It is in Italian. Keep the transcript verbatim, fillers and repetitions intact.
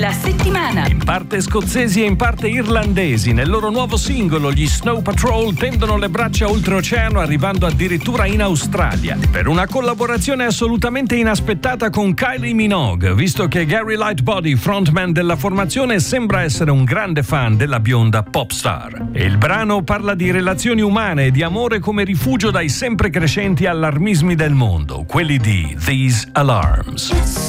della settimana. In parte scozzesi e in parte irlandesi, nel loro nuovo singolo gli Snow Patrol tendono le braccia oltreoceano, arrivando addirittura in Australia per una collaborazione assolutamente inaspettata con Kylie Minogue, visto che Gary Lightbody, frontman della formazione, sembra essere un grande fan della bionda pop star. E il brano parla di relazioni umane e di amore come rifugio dai sempre crescenti allarmismi del mondo, quelli di These Alarms.